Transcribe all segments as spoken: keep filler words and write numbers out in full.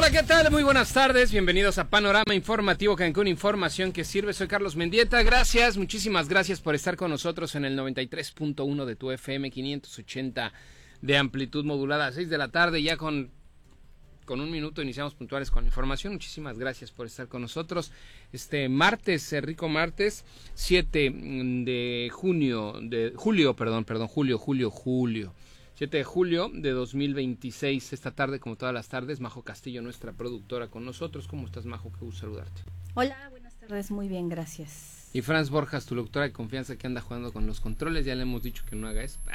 Hola, ¿qué tal? Muy buenas tardes, bienvenidos a Panorama Informativo Cancún, información que sirve. Soy Carlos Mendieta, gracias, muchísimas gracias por estar con nosotros en el noventa y tres punto uno de tu F M, quinientos ochenta de amplitud modulada, a seis de la tarde, ya con, con un minuto iniciamos puntuales con la información. Muchísimas gracias por estar con nosotros este martes, rico martes, siete de junio, de julio, perdón, perdón, julio, julio, julio. siete de julio de dos mil veintiséis, esta tarde, como todas las tardes, Majo Castillo, nuestra productora, con nosotros. ¿Cómo estás, Majo? Qué gusto saludarte. Hola, buenas tardes, muy bien, gracias. Y Franz Borjas, tu locutora de confianza, que anda jugando con los controles, ya le hemos dicho que no haga eso.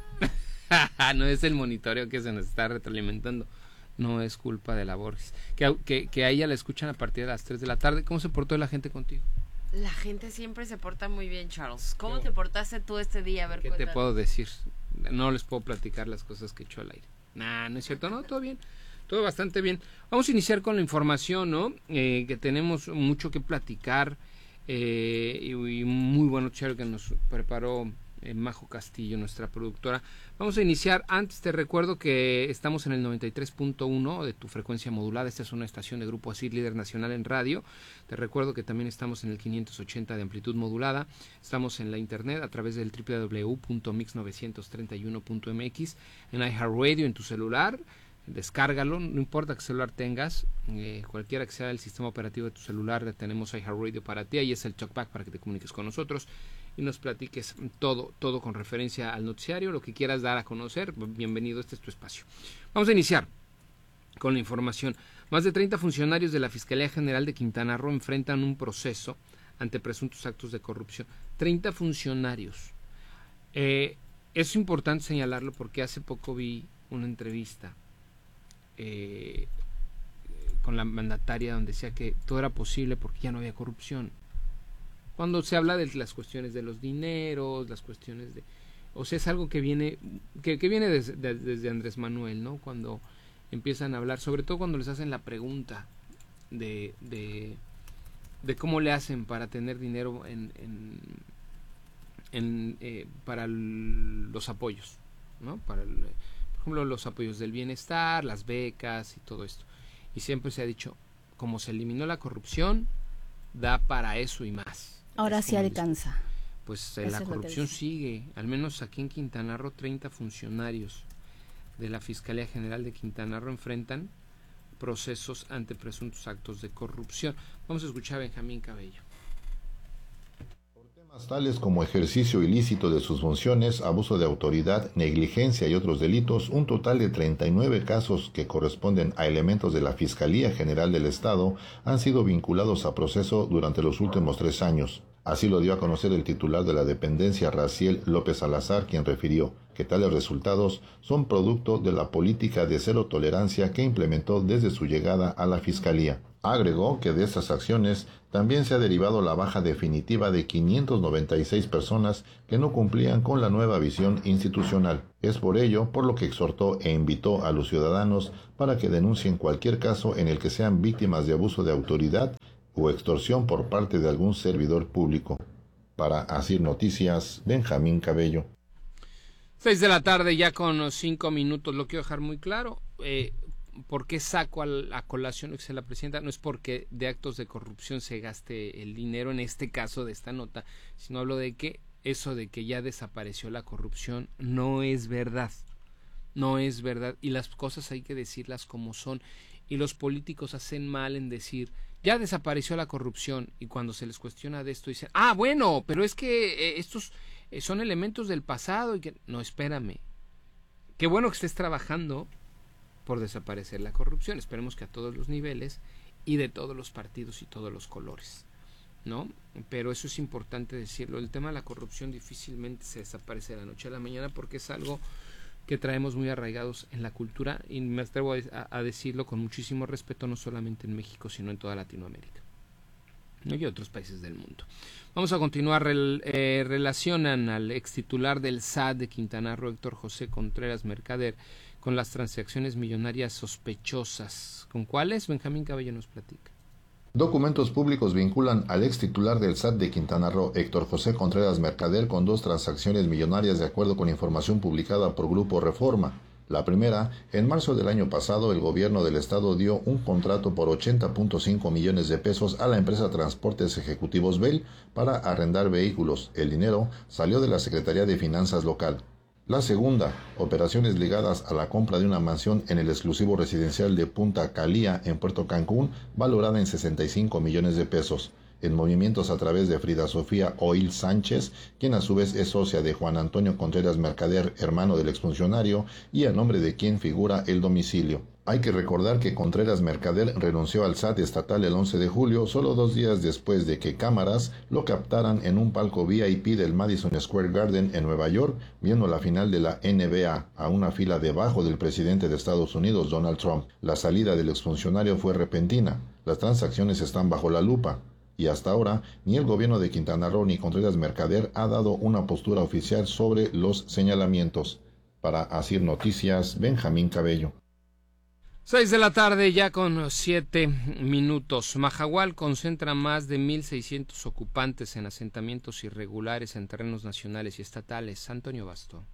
Ah. No es el monitoreo que se nos está retroalimentando, no es culpa de la Borges. Que, que, que a ella la escuchan a partir de las tres de la tarde. ¿Cómo se portó la gente contigo? La gente siempre se porta muy bien, Charles. ¿Cómo te portaste tú este día? A ver, ¿qué cuéntanos. te puedo decir? No les puedo platicar las cosas que he hecho al aire. Nah, no es cierto, no, todo bien, todo bastante bien. Vamos a iniciar con la información, ¿no? Eh, que tenemos mucho que platicar eh, y, y muy buen noticiario que nos preparó eh, Majo Castillo, nuestra productora. Vamos a iniciar. Antes te recuerdo que estamos en el noventa y tres punto uno de tu frecuencia modulada. Esta es una estación de Grupo ASIR, líder nacional en radio. Te recuerdo que también estamos en el quinientos ochenta de amplitud modulada. Estamos en la internet a través del doble u doble u doble u punto mix novecientos treinta y uno punto m x, en iHeartRadio, en tu celular. Descárgalo, no importa qué celular tengas, eh, cualquiera que sea el sistema operativo de tu celular, tenemos iHeartRadio para ti. Ahí es el talkback para que te comuniques con nosotros y nos platiques todo, todo con referencia al noticiario, lo que quieras dar a conocer. Bienvenido, este es tu espacio. Vamos a iniciar con la información. Más de treinta funcionarios de la Fiscalía General de Quintana Roo enfrentan un proceso ante presuntos actos de corrupción. treinta funcionarios. Eh, es importante señalarlo porque hace poco vi una entrevista eh, con la mandataria donde decía que todo era posible porque ya no había corrupción. Cuando se habla de las cuestiones de los dineros, las cuestiones de... O sea, es algo que viene que, que viene desde, de, desde Andrés Manuel, ¿no? Cuando empiezan a hablar, sobre todo cuando les hacen la pregunta de, de, de cómo le hacen para tener dinero en, en, en eh, para el, los apoyos, ¿no? Para el, por ejemplo, los apoyos del bienestar, las becas y todo esto. Y siempre se ha dicho, como se eliminó la corrupción, da para eso y más. Ahora sí alcanza. Pues eh, la corrupción sigue, al menos aquí en Quintana Roo, treinta funcionarios de la Fiscalía General de Quintana Roo enfrentan procesos ante presuntos actos de corrupción. Vamos a escuchar a Benjamín Cabello. Por temas tales como ejercicio ilícito de sus funciones, abuso de autoridad, negligencia y otros delitos, un total de treinta y nueve casos que corresponden a elementos de la Fiscalía General del Estado han sido vinculados a proceso durante los últimos tres años. Así lo dio a conocer el titular de la dependencia, Raciel López Salazar, quien refirió que tales resultados son producto de la política de cero tolerancia que implementó desde su llegada a la Fiscalía. Agregó que de estas acciones también se ha derivado la baja definitiva de quinientas noventa y seis personas que no cumplían con la nueva visión institucional. Es por ello por lo que exhortó e invitó a los ciudadanos para que denuncien cualquier caso en el que sean víctimas de abuso de autoridad o extorsión por parte de algún servidor público. Para ASIR Noticias, Benjamín Cabello. Seis de la tarde, ya con cinco minutos. Lo quiero dejar muy claro. Eh, ¿Por qué saco a la colación lo que dice la presidenta? No es porque de actos de corrupción se gaste el dinero, en este caso de esta nota, sino hablo de que eso de que ya desapareció la corrupción no es verdad. No es verdad. Y las cosas hay que decirlas como son. Y los políticos hacen mal en decir, ya desapareció la corrupción, y cuando se les cuestiona de esto dicen, ah, bueno, pero es que eh, estos eh, son elementos del pasado, y que no, espérame, qué bueno que estés trabajando por desaparecer la corrupción, esperemos que a todos los niveles y de todos los partidos y todos los colores, ¿no? Pero eso es importante decirlo, el tema de la corrupción difícilmente se desaparece de la noche a la mañana porque es algo que traemos muy arraigados en la cultura, y me atrevo a, a decirlo con muchísimo respeto, no solamente en México, sino en toda Latinoamérica, ¿no? Y otros países del mundo. Vamos a continuar. Rel, eh, relacionan al ex titular del S A T de Quintana Roo, Héctor José Contreras Mercader, con las transacciones millonarias sospechosas. ¿Con cuáles? Benjamín Cabello nos platica. Documentos públicos vinculan al ex titular del S A T de Quintana Roo, Héctor José Contreras Mercader, con dos transacciones millonarias de acuerdo con información publicada por Grupo Reforma. La primera, en marzo del año pasado, el gobierno del estado dio un contrato por ochenta punto cinco millones de pesos a la empresa Transportes Ejecutivos Bell para arrendar vehículos. El dinero salió de la Secretaría de Finanzas local. La segunda, operaciones ligadas a la compra de una mansión en el exclusivo residencial de Punta Calía en Puerto Cancún, valorada en sesenta y cinco millones de pesos. En movimientos a través de Frida Sofía Oil Sánchez, quien a su vez es socia de Juan Antonio Contreras Mercader, hermano del exfuncionario, y a nombre de quien figura el domicilio. Hay que recordar que Contreras Mercader renunció al S A T estatal el once de julio, solo dos días después de que cámaras lo captaran en un palco V I P del Madison Square Garden en Nueva York, viendo la final de la N B A, a una fila debajo del presidente de Estados Unidos, Donald Trump. La salida del exfuncionario fue repentina. Las transacciones están bajo la lupa. Y hasta ahora, ni el gobierno de Quintana Roo ni Contreras Mercader ha dado una postura oficial sobre los señalamientos. Para Asir Noticias, Benjamín Cabello. Seis de la tarde, ya con siete minutos. Mahahual concentra más de mil seiscientos ocupantes en asentamientos irregulares en terrenos nacionales y estatales. Antonio Basto.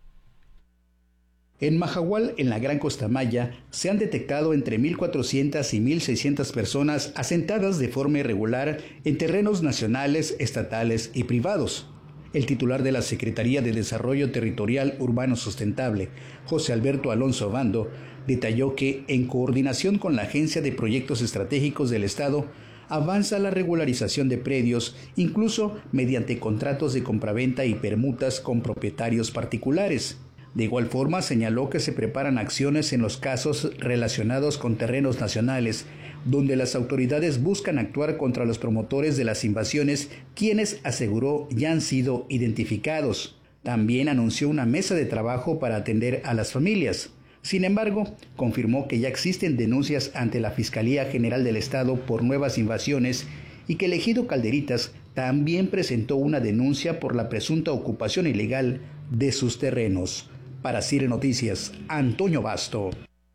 En Mahahual, en la Gran Costa Maya, se han detectado entre mil cuatrocientas y mil seiscientas personas asentadas de forma irregular en terrenos nacionales, estatales y privados. El titular de la Secretaría de Desarrollo Territorial Urbano Sustentable, José Alberto Alonso Bando, detalló que, en coordinación con la Agencia de Proyectos Estratégicos del Estado, avanza la regularización de predios, incluso mediante contratos de compraventa y permutas con propietarios particulares. De igual forma, señaló que se preparan acciones en los casos relacionados con terrenos nacionales, donde las autoridades buscan actuar contra los promotores de las invasiones, quienes, aseguró, ya han sido identificados. También anunció una mesa de trabajo para atender a las familias. Sin embargo, confirmó que ya existen denuncias ante la Fiscalía General del Estado por nuevas invasiones y que el ejido Calderitas también presentó una denuncia por la presunta ocupación ilegal de sus terrenos. Para C I R E Noticias, Antonio Basto.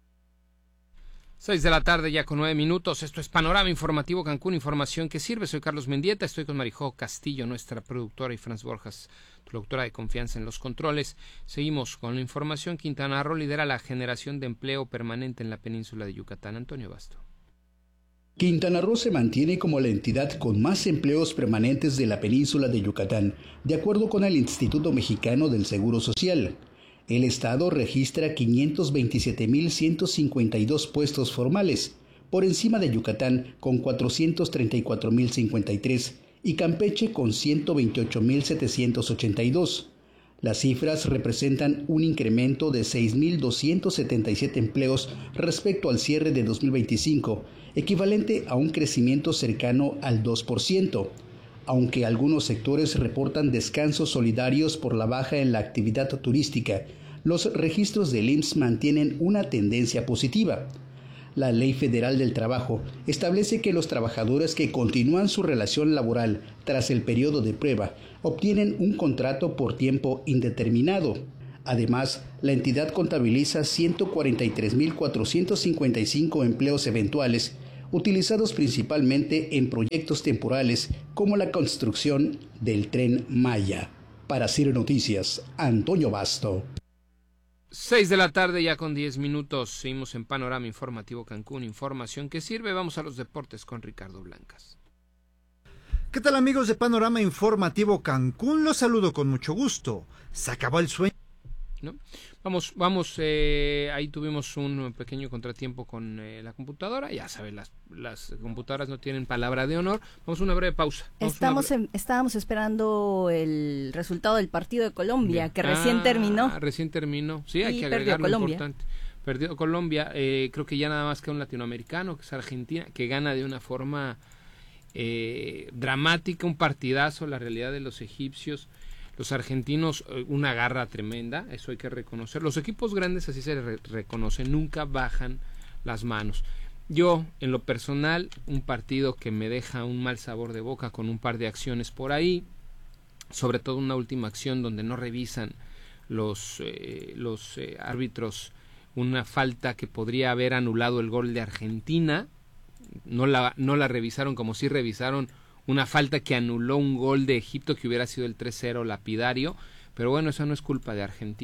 Seis de la tarde, ya con nueve minutos. Esto es Panorama Informativo Cancún, información que sirve. Soy Carlos Mendieta, estoy con Marijó Castillo, nuestra productora, y Franz Borjas, productora de confianza en los controles. Seguimos con la información. Quintana Roo lidera la generación de empleo permanente en la península de Yucatán. Antonio Basto. Quintana Roo se mantiene como la entidad con más empleos permanentes de la península de Yucatán, de acuerdo con el Instituto Mexicano del Seguro Social. El estado registra quinientos veintisiete mil ciento cincuenta y dos puestos formales, por encima de Yucatán con cuatrocientos treinta y cuatro mil cincuenta y tres y Campeche con ciento veintiocho mil setecientos ochenta y dos. Las cifras representan un incremento de seis mil doscientos setenta y siete empleos respecto al cierre de dos mil veinticinco, equivalente a un crecimiento cercano al dos por ciento. Aunque algunos sectores reportan descansos solidarios por la baja en la actividad turística, los registros del I M S S mantienen una tendencia positiva. La Ley Federal del Trabajo establece que los trabajadores que continúan su relación laboral tras el periodo de prueba obtienen un contrato por tiempo indeterminado. Además, la entidad contabiliza ciento cuarenta y tres mil cuatrocientos cincuenta y cinco empleos eventuales, utilizados principalmente en proyectos temporales como la construcción del Tren Maya. Para C I R E Noticias, Antonio Basto. Seis de la tarde, ya con diez minutos. Seguimos en Panorama Informativo Cancún, información que sirve. Vamos a los deportes con Ricardo Blancas. ¿Qué tal, amigos de Panorama Informativo Cancún? Los saludo con mucho gusto. Se acabó el sueño, ¿no? Vamos, vamos, eh, ahí tuvimos un pequeño contratiempo con eh, la computadora. Ya saben, las, las computadoras no tienen palabra de honor. Vamos a una breve pausa. Vamos Estamos breve... en, estábamos esperando el resultado del partido de Colombia, Bien. que recién ah, terminó. Recién terminó, sí, hay y que perdió agregar lo Colombia. importante. Perdió Colombia, eh, creo que ya nada más queda un latinoamericano, que es Argentina, que gana de una forma eh, dramática, un partidazo. La realidad de los egipcios, los argentinos, una garra tremenda, eso hay que reconocer. Los equipos grandes así se re- reconocen, nunca bajan las manos. Yo, en lo personal, un partido que me deja un mal sabor de boca con un par de acciones por ahí, sobre todo una última acción donde no revisan los, eh, los eh, árbitros una falta que podría haber anulado el gol de Argentina. No la, no la revisaron como si revisaron una falta que anuló un gol de Egipto que hubiera sido el tres cero lapidario, pero bueno, eso no es culpa de Argentina.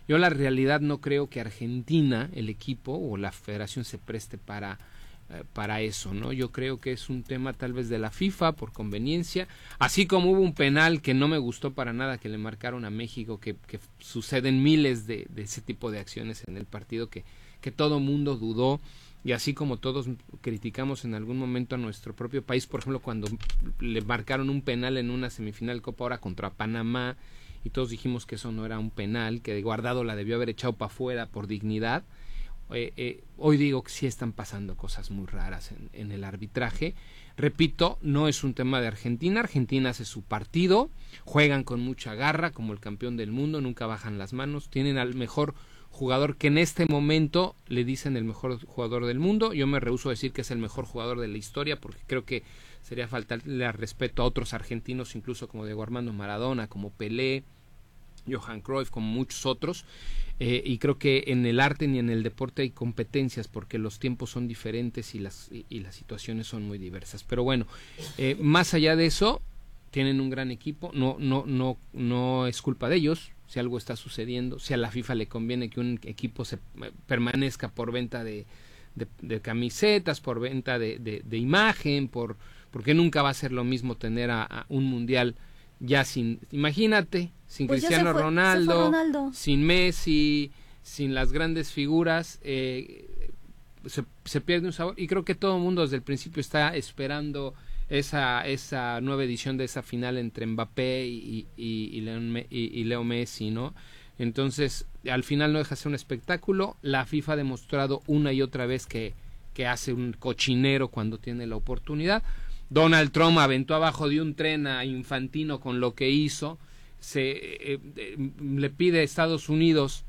Yo la realidad no creo que Argentina, el equipo o la federación se preste para eh, para eso, ¿no? Yo creo que es un tema tal vez de la FIFA por conveniencia, así como hubo un penal que no me gustó para nada que le marcaron a México, que, que suceden miles de, de ese tipo de acciones en el partido que, que todo mundo dudó, y así como todos criticamos en algún momento a nuestro propio país, por ejemplo, cuando le marcaron un penal en una semifinal de Copa Oro contra Panamá, y todos dijimos que eso no era un penal, que de Guardado la debió haber echado para afuera por dignidad. Eh, eh, hoy digo que sí están pasando cosas muy raras en, en el arbitraje. Repito, no es un tema de Argentina. Argentina hace su partido, juegan con mucha garra como el campeón del mundo, nunca bajan las manos, tienen al mejor jugador que en este momento le dicen el mejor jugador del mundo. Yo me rehúso a decir que es el mejor jugador de la historia, porque creo que sería faltarle al respeto a otros argentinos, incluso como Diego Armando Maradona, como Pelé, Johan Cruyff, como muchos otros, eh, y creo que en el arte ni en el deporte hay competencias, porque los tiempos son diferentes y las, y, y las situaciones son muy diversas. Pero bueno, eh, más allá de eso, tienen un gran equipo, no, no, no, no es culpa de ellos si algo está sucediendo, si a la FIFA le conviene que un equipo se eh, permanezca por venta de, de, de camisetas, por venta de, de, de imagen, por porque nunca va a ser lo mismo tener a, a un mundial ya sin, imagínate, sin pues Cristiano se fue, Ronaldo, se fue Ronaldo, sin Messi, sin las grandes figuras, eh, se, se pierde un sabor, y creo que todo el mundo desde el principio está esperando esa esa nueva edición de esa final entre Mbappé y, y, y, Leon, y, y Leo Messi, ¿no? Entonces, al final no deja de ser un espectáculo. La FIFA ha demostrado una y otra vez que, que hace un cochinero cuando tiene la oportunidad. Donald Trump aventó abajo de un tren a Infantino con lo que hizo. Se eh, eh, le pide a Estados Unidos,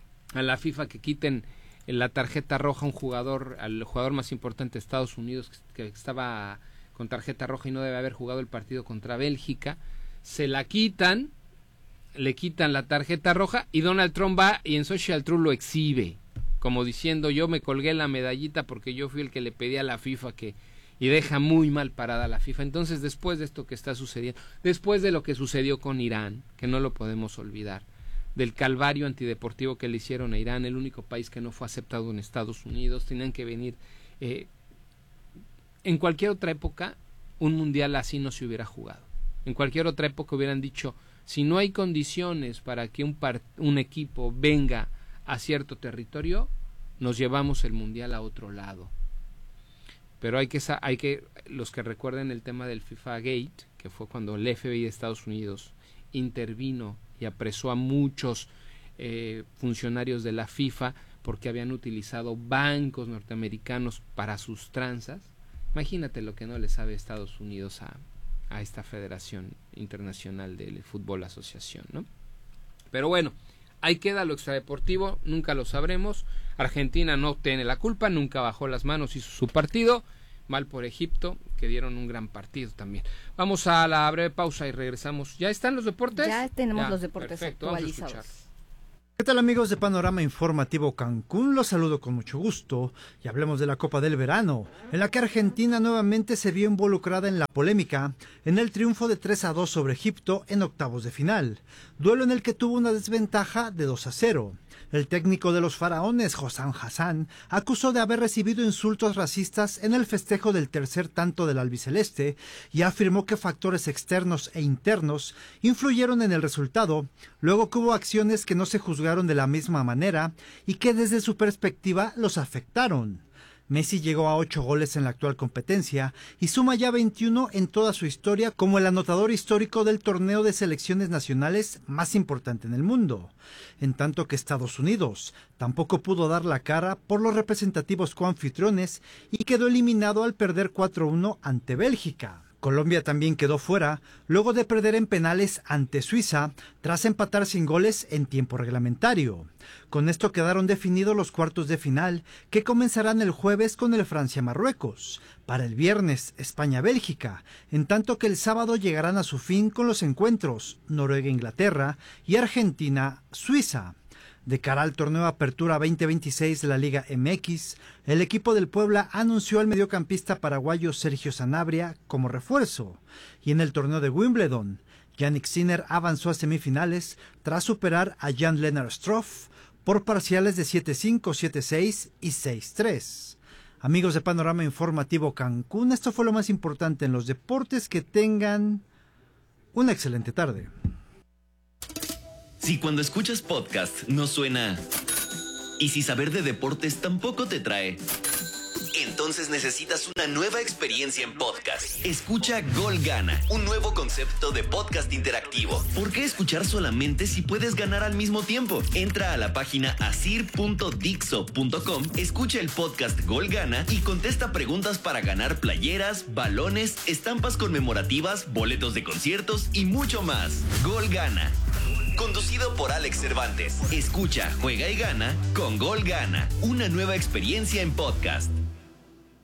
a la FIFA, que quiten la tarjeta roja a un jugador, al jugador más importante de Estados Unidos, que, que estaba con tarjeta roja y no debe haber jugado el partido contra Bélgica. Se la quitan, le quitan la tarjeta roja, y Donald Trump va y en Social Truth lo exhibe, como diciendo: yo me colgué la medallita porque yo fui el que le pedí a la FIFA que... y deja muy mal parada a la FIFA. Entonces, después de esto que está sucediendo, después de lo que sucedió con Irán, que no lo podemos olvidar, del calvario antideportivo que le hicieron a Irán, el único país que no fue aceptado en Estados Unidos, tenían que venir... Eh, en cualquier otra época, un mundial así no se hubiera jugado. En cualquier otra época hubieran dicho: si no hay condiciones para que un, part- un equipo venga a cierto territorio, nos llevamos el mundial a otro lado. Pero hay que, hay que, los que recuerden el tema del FIFA Gate, que fue cuando el F B I de Estados Unidos intervino y apresó a muchos eh, funcionarios de la FIFA porque habían utilizado bancos norteamericanos para sus tranzas. Imagínate lo que no le sabe Estados Unidos a, a esta Federación Internacional del Fútbol Asociación, ¿no? Pero bueno, ahí queda lo extradeportivo, nunca lo sabremos. Argentina no tiene la culpa, nunca bajó las manos, hizo su partido. Mal por Egipto, que dieron un gran partido también. Vamos a la breve pausa y regresamos. ¿Ya están los deportes? Ya tenemos ya, los deportes perfecto, actualizados. vamos a escuchar. ¿Qué tal, amigos de Panorama Informativo Cancún? Los saludo con mucho gusto y hablemos de la Copa del Verano, en la que Argentina nuevamente se vio involucrada en la polémica en el triunfo de tres a dos sobre Egipto en octavos de final, duelo en el que tuvo una desventaja de dos a cero. El técnico de los faraones, Hossam Hassan, acusó de haber recibido insultos racistas en el festejo del tercer tanto del albiceleste y afirmó que factores externos e internos influyeron en el resultado, luego que hubo acciones que no se juzgaron de la misma manera y que desde su perspectiva los afectaron. Messi llegó a ocho goles en la actual competencia y suma ya veintiuno en toda su historia como el anotador histórico del torneo de selecciones nacionales más importante en el mundo, en tanto que Estados Unidos tampoco pudo dar la cara por los representativos coanfitriones y quedó eliminado al perder cuatro a uno ante Bélgica. Colombia también quedó fuera, luego de perder en penales ante Suiza, tras empatar sin goles en tiempo reglamentario. Con esto quedaron definidos los cuartos de final, que comenzarán el jueves con el Francia-Marruecos. Para el viernes, España-Bélgica, en tanto que el sábado llegarán a su fin con los encuentros Noruega-Inglaterra y Argentina-Suiza. De cara al torneo Apertura veinte veintiséis de la Liga M X, el equipo del Puebla anunció al mediocampista paraguayo Sergio Sanabria como refuerzo, y en el torneo de Wimbledon, Jannik Sinner avanzó a semifinales tras superar a Jan-Lennard Struff por parciales de siete cinco, siete seis y seis tres. Amigos de Panorama Informativo Cancún, esto fue lo más importante en los deportes. Que tengan una excelente tarde. Si cuando escuchas podcast no suena, y si saber de deportes tampoco te trae, entonces necesitas una nueva experiencia en podcast. Escucha Gol Gana, un nuevo concepto de podcast interactivo. ¿Por qué escuchar solamente si puedes ganar al mismo tiempo? Entra a la página asir punto dixo punto com, escucha el podcast Gol Gana y contesta preguntas para ganar playeras, balones, estampas conmemorativas, boletos de conciertos y mucho más. Gol Gana, conducido por Alex Cervantes. Escucha, juega y gana con Gol Gana, una nueva experiencia en podcast.